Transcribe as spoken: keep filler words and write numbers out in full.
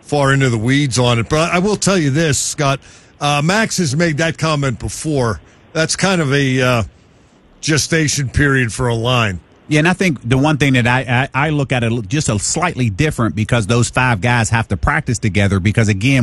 far into the weeds on it. But I will tell you this, Scott. Uh, Max has made that comment before. That's kind of a uh, gestation period for a line. Yeah, and I think the one thing that I, I, I look at it just a slightly different because those five guys have to practice together because, again,